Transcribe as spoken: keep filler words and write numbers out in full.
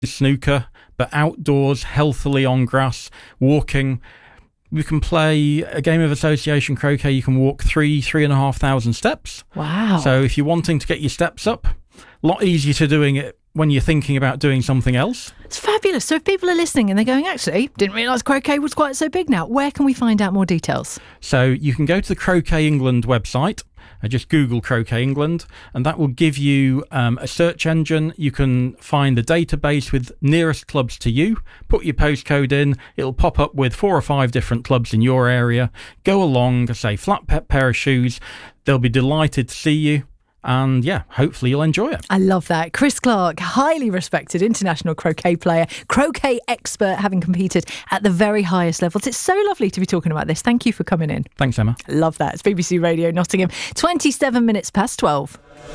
snooker, but outdoors, healthily on grass, walking. We can play a game of association croquet. You can walk three, three and a half thousand steps. Wow. So if you're wanting to get your steps up, a lot easier to doing it when you're thinking about doing something else. It's fabulous. So if people are listening and they're going, actually, didn't realise croquet was quite so big now, where can we find out more details? So you can go to the Croquet England website. Uh, just Google Croquet England, and that will give you um, a search engine. You can find the database with nearest clubs to you, put your postcode in, it'll pop up with four or five different clubs in your area. Go along, say, flat pet pair of shoes. They'll be delighted to see you. And yeah, hopefully you'll enjoy it. I love that. Chris Clark, highly respected international croquet player, croquet expert, having competed at the very highest levels. It's so lovely to be talking about this. Thank you for coming in. Thanks, Emma. Love that. It's B B C Radio Nottingham, twenty-seven minutes past twelve.